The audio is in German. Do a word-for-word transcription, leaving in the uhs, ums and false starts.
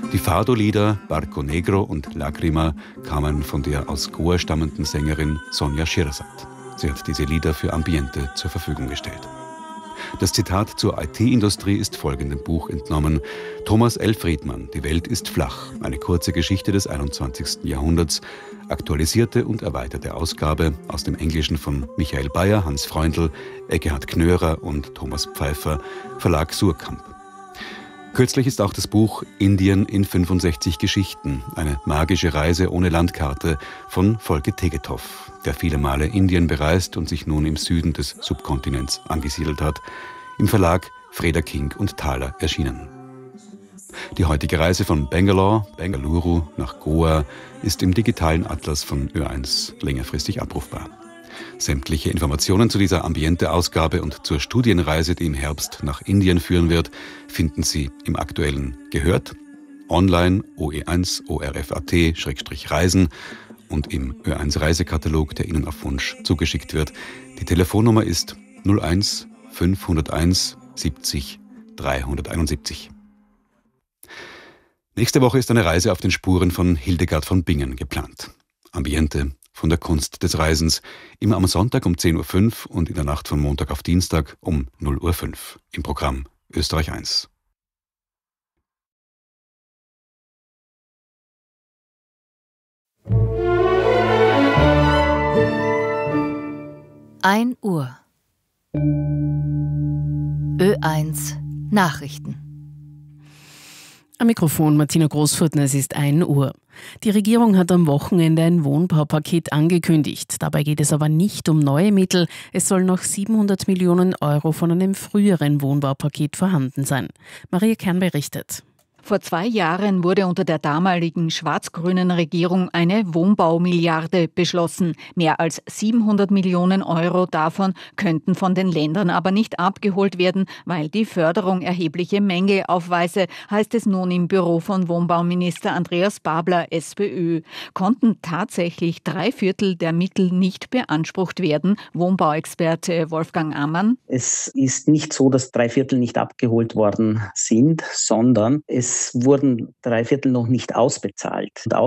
Die Fado-Lieder Barco Negro und Lagrima kamen von der aus Goa stammenden Sängerin Sonja Shirzad. Sie hat diese Lieder für Ambiente zur Verfügung gestellt. Das Zitat zur I T-Industrie ist folgendem Buch entnommen. Thomas L. Friedman, Die Welt ist flach. Eine kurze Geschichte des einundzwanzigsten Jahrhunderts. Aktualisierte und erweiterte Ausgabe aus dem Englischen von Michael Bayer, Hans Freundl, Eckehard Knörer und Thomas Pfeiffer, Verlag Surkamp. Kürzlich ist auch das Buch Indien in fünfundsechzig Geschichten, eine magische Reise ohne Landkarte von Volker Tegetthoff, der viele Male Indien bereist und sich nun im Süden des Subkontinents angesiedelt hat, im Verlag Freda King und Thaler erschienen. Die heutige Reise von Bangalore, Bengaluru nach Goa ist im digitalen Atlas von Ö eins längerfristig abrufbar. Sämtliche Informationen zu dieser Ambiente-Ausgabe und zur Studienreise, die im Herbst nach Indien führen wird, finden Sie im aktuellen Gehört, online O E eins O R F punkt A T Reisen und im Ö eins Reisekatalog, der Ihnen auf Wunsch zugeschickt wird. Die Telefonnummer ist null eins fünfhunderteins siebzig dreihunderteinundsiebzig. Nächste Woche ist eine Reise auf den Spuren von Hildegard von Bingen geplant. Ambiente von der Kunst des Reisens, immer am Sonntag um zehn Uhr fünf und in der Nacht von Montag auf Dienstag um null Uhr fünf im Programm Österreich eins. ein Uhr. Ö eins Nachrichten. Am Mikrofon Martina Großfurtner, es ist ein Uhr. Die Regierung hat am Wochenende ein Wohnbaupaket angekündigt. Dabei geht es aber nicht um neue Mittel. Es sollen noch siebenhundert Millionen Euro von einem früheren Wohnbaupaket vorhanden sein. Maria Kern berichtet. Vor zwei Jahren wurde unter der damaligen schwarz-grünen Regierung eine Wohnbaumilliarde beschlossen. Mehr als siebenhundert Millionen Euro davon könnten von den Ländern aber nicht abgeholt werden, weil die Förderung erhebliche Mängel aufweise, heißt es nun im Büro von Wohnbauminister Andreas Babler, SPÖ. Konnten tatsächlich drei Viertel der Mittel nicht beansprucht werden? Wohnbauexperte Wolfgang Ammann. Es ist nicht so, dass drei Viertel nicht abgeholt worden sind, sondern es Es wurden drei Viertel noch nicht ausbezahlt. Und